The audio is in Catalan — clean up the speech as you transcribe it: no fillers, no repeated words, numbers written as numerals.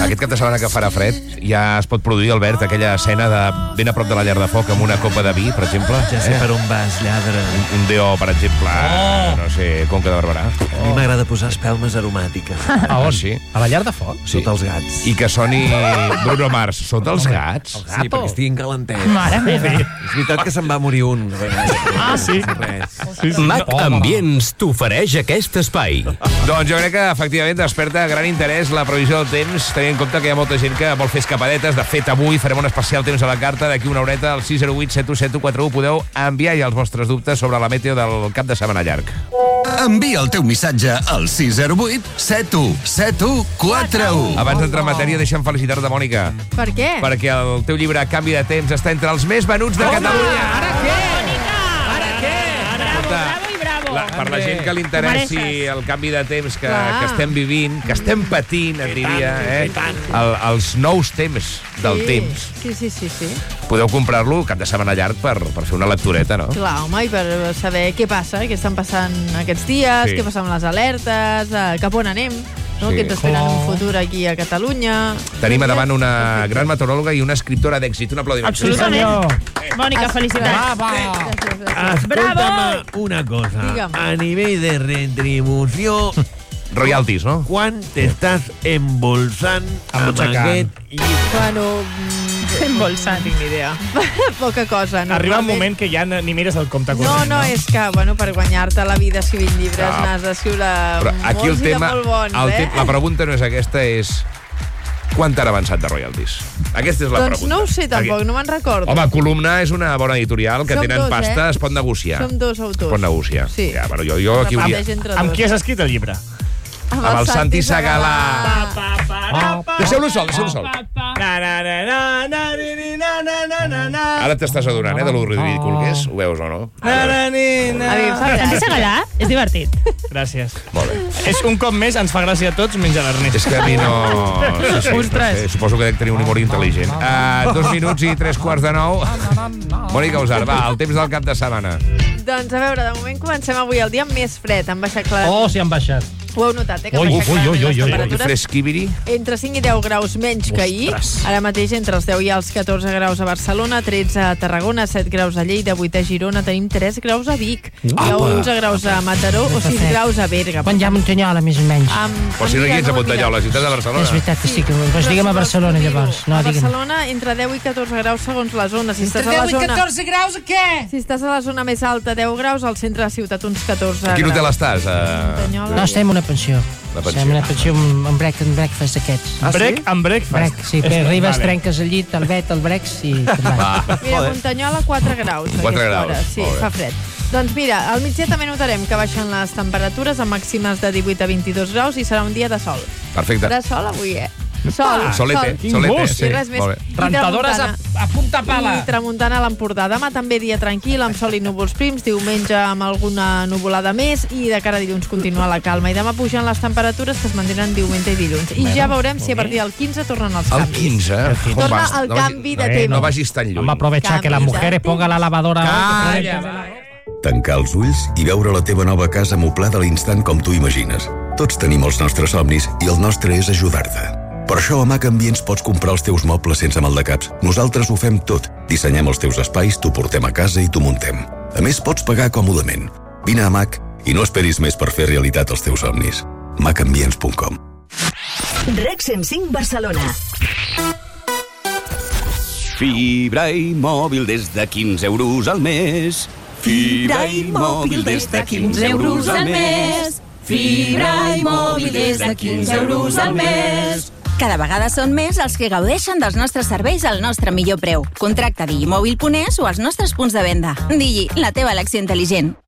aquest cap de setmana que farà fred, ja es pot produir, Albert, aquella escena de ben a prop de la llar de foc amb una copa de vi, per exemple. Ja sé per on vas, lladre. Un D.O., per exemple, no sé, Conca de Barberà. A mi m'agrada posar espelmes aromàtiques. A on? Sí. A la llar de foc? Sí. Sota els gats. I que soni Bruno Mars. Sota els gats? Sí, perquè estiguin calentets. Mare meva. És veritat que se'n va morir un. Sí? Res. Mac Ambients t'ofereix aquest espai. Doncs jo crec que, efectivament, desperta gran interès la previsió del temps, tenint en compte que hi ha molta gent que vol fer escapadetes. De fet, avui farem un especial temps a la carta. D'aquí una horeta, al 608-717141, podeu enviar ja els vostres dubtes sobre la meteo del cap de setmana llarg. Envia el teu missatge al 608-717141. Abans d'entrar en matèria, deixa'm felicitar-te, Mònica. Per què? Perquè el teu llibre Canvi de temps està entre els més venuts de Catalunya. Ara què? Bravo i bravo. Per la gent que li interessi el canvi de temps que estem vivint, que estem patint, et diria, els nous temps del temps. Sí. Podeu comprar-lo cap de setmana llarg per fer una lectureta, no? Clar, home, i per saber què passa, què estan passant aquests dies, què passa amb les alertes, cap on anem, no? Què ens espera en un futur aquí a Catalunya. Tenim a davant una gran meteoròloga i una escriptora d'èxit. Un aplaudiment. Absolutament. Mònica, felicitats. Escolta'm una cosa. Digue'm. A nivell de retribució, Royalties, no? quan t'estàs embolsant amb aquest llibre? Bueno, Embolsant. no tinc ni idea. Poca cosa. Arriba un moment que ja ni mires el compte corrent. No, és que, bueno, per guanyar-te la vida escrivint llibres n'has d'escriure aquí molts i de molt bons, la pregunta no és aquesta, és quant t'han avançat de royalties? Aquesta és la pregunta. Doncs no ho sé tampoc, no me'n recordo. Home, Columna és una bona editorial que Som tenen dos, pasta, es pot negociar. Som dos autors. Es pot negociar. Sí. Ja, bueno, jo aquí hauria... Amb qui has escrit el llibre? Amb el Santi Segalà. Deixeu-lo sol. Ara t'estàs adonant, de lo ridícul que és. Ho veus o no? Santi Segalà és divertit. Gràcies. Molt bé. És un cop més, ens fa gràcia a tots, menys a l'Ernest. És que a mi no... Ostres. Suposo que dec tenir un humor intel·ligent. 2 minuts i 3:45. Mònica Usar, va, el temps del cap de setmana. Doncs a veure, de moment comencem avui el dia amb més fred. Han baixat clarament. Oh, sí, han baixat. Ho heu notat, que han baixat clarament les I temperatures. fresquibiri. Entre 5 i 10 graus menys que ahir. Ara mateix entre els 10 i els 14 graus a Barcelona, 13 a Tarragona, 7 graus a Lleida, 8 a Girona, tenim 3 graus a Vic, hi ha 11 graus a Mataró o 6 graus a Berga. Quan hi ha Muntanyola, més o menys. Però si no hi ets a Muntanyola, la ciutat de Barcelona. És veritat que sí, doncs digue'm a Barcelona, llavors. A Barcelona, entre 10 i 14 graus segons la zona. Si estàs a la zona... 14 graus, què? Si estàs a la zona més alta, 10 graus, al centre de la ciutat uns 14 graus. A quin hotel estàs? Muntanyola. No, estem en una pensió. La pensió. Estem en una pensió amb breakfast d'aquests. Amb breakfast. Sí, arribes, trenques el llit, el vet, el breaks i te'n vas. Mira, Muntanyola, 4 graus. 4 graus. Hora. Sí, fa fred. Doncs mira, al migdia també notarem que baixen les temperatures amb màximes de 18 a 22 graus i serà un dia de sol. Perfecte. De sol avui, Sol. Solete. I res més. Rentadores a punta pala. I tramuntana a l'Empordà. Demà també dia tranquil, amb sol i núvols prims. Diumenge amb alguna nuvolada més. I de cara a dilluns continua la calma. I demà pugen les temperatures que es mantenen diumenge i dilluns. I ja veurem si a partir del 15 tornen els El canvis. 15? Torna el canvi de temps. No vagis tan lluny. Vamos a aprovechar que las mujeres pongan la lavadora. Tancar els ulls i veure la teva nova casa moblada a l'instant com tu imagines. Tots tenim els nostres somnis i el nostre és ajudar-te. Per això a Mac Ambients pots comprar els teus mobles sense maldecaps. Nosaltres ho fem tot. Dissenyem els teus espais, t'ho portem a casa i t'ho muntem. A més, pots pagar còmodament. Vine a Mac i no esperis més per fer realitat els teus somnis. macambients.com. Rec 105 Barcelona. Fibra i mòbil des de 15 euros al mes. Fibra i mòbil des de 15 euros al mes. Fibra i mòbil des de 15 euros al mes. Cada vegada són més els que gaudeixen dels nostres serveis al nostre millor preu. Contracta digimòbil.es o als nostres punts de venda. Digi, la teva elecció intel·ligent.